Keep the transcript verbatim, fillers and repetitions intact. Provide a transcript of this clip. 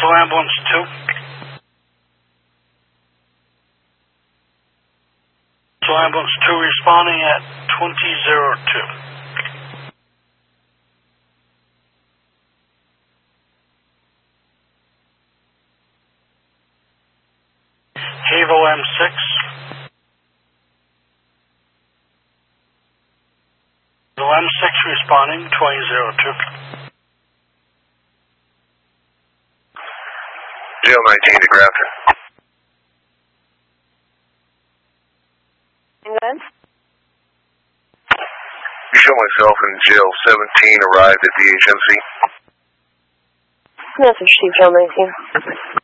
Cancel ambulance two. Cancel ambulance two responding at twenty oh two. Havo M six. M six responding, twenty oh two. Jail nineteen to Grafton. England? You show myself in jail seventeen arrived at the H M C. Yes, Chief Jail nineteen.